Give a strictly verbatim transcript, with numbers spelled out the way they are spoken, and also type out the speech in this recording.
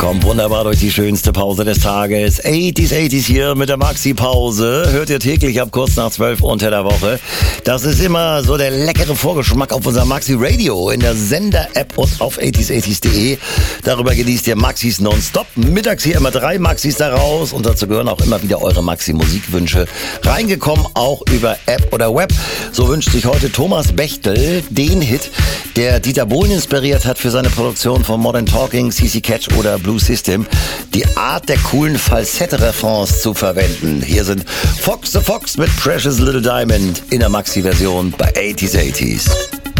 kommt wunderbar durch die schönste Pause des Tages. achtziger, achtziger hier mit der Maxi-Pause. Hört ihr täglich ab kurz nach zwölf unter der Woche. Das ist immer so der leckere Vorgeschmack auf unser Maxi-Radio in der Sender-App und auf achtziger, achtziger punkt de. Darüber genießt ihr Maxis nonstop. Mittags hier immer drei Maxis daraus und dazu gehören auch immer wieder eure Maxi-Musikwünsche. Reingekommen auch über App oder Web. So wünscht sich heute Thomas Bechtel den Hit, der Dieter Bohlen inspiriert hat für seine Produktion von Modern Talking, C C Catch oder Blue System, die Art der coolen Falsette-Refrains zu verwenden. Hier sind Fox the Fox mit Precious Little Diamond in der Maxi-Version bei achtziger, achtziger.